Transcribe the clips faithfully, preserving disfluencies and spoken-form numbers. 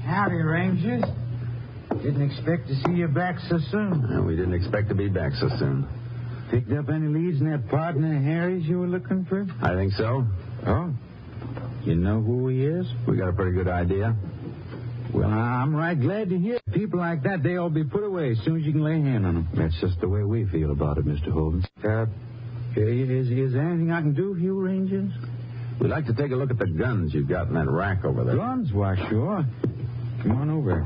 Howdy, Rangers. Didn't expect to see you back so soon. Uh, we didn't expect to be back so soon. Picked up any leads in that partner Harry's you were looking for? I think so. Oh? You know who he is? We got a pretty good idea. Well, I'm right glad to hear. People like that, they all be put away as soon as you can lay a hand on them. That's just the way we feel about it, Mister Holden. Uh, is, is there anything I can do for you, Rangers? We'd like to take a look at the guns you've got in that rack over there. Guns? Why, sure. Come on over.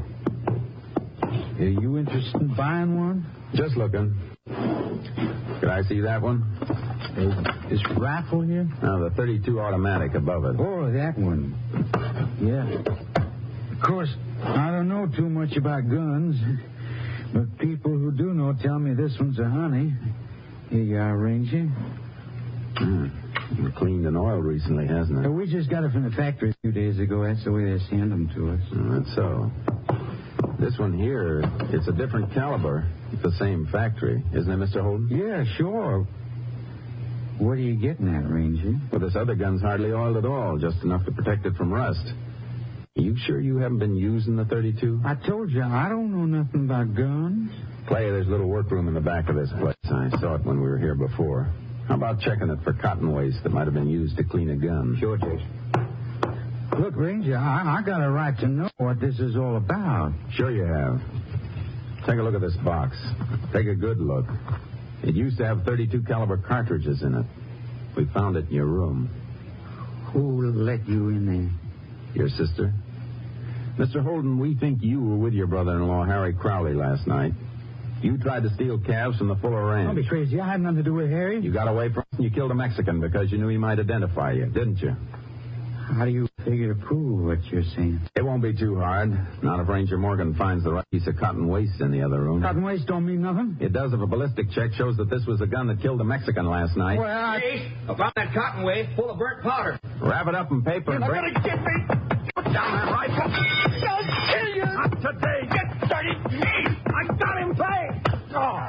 Are you interested in buying one? Just looking. Could I see that one? Uh, this rifle here? No, the thirty-two automatic above it. Oh, that one. Yeah. Of course, I don't know too much about guns, but people who do know tell me this one's a honey. Here you are, Ranger. Hmm. Cleaned and oiled recently, hasn't it? Uh, we just got it from the factory a few days ago. That's the way they send them to us. Oh, that's so. This one here, it's a different caliber. It's the same factory, isn't it, Mister Holden? Yeah, sure. What are you getting at, Ranger? Well, this other gun's hardly oiled at all, just enough to protect it from rust. Are you sure you haven't been using the thirty-two? I told you, I don't know nothing about guns. Clay, there's a little workroom in the back of this place. I saw it when we were here before. How about checking it for cotton waste that might have been used to clean a gun? Sure, Jason. Look, Ranger, I, I got a right to know what this is all about. Sure you have. Take a look at this box. Take a good look. It used to have thirty-two caliber cartridges in it. We found it in your room. Who let you in there? Your sister. Mister Holden, we think you were with your brother-in-law, Harry Crowley, last night. You tried to steal calves from the Fuller Ranch. Don't be crazy. I had nothing to do with Harry. You got away from him and you killed a Mexican because you knew he might identify you, didn't you? How do you figure to prove what you're saying? It won't be too hard. Not if Ranger Morgan finds the right piece of cotton waste in the other room. Cotton waste don't mean nothing? It does if a ballistic check shows that this was the gun that killed a Mexican last night. Well, I... Hey, I found that cotton waste full of burnt powder. Wrap it up in paper and You're bring... gonna get me! Put down that rifle! I'll kill you! Not today! Get dirty! I got him pegged! Oh.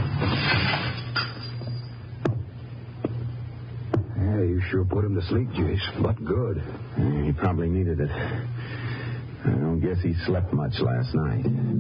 Yeah, you sure put him to sleep, Jace. But good. Yeah, he probably needed it. I don't guess he slept much last night.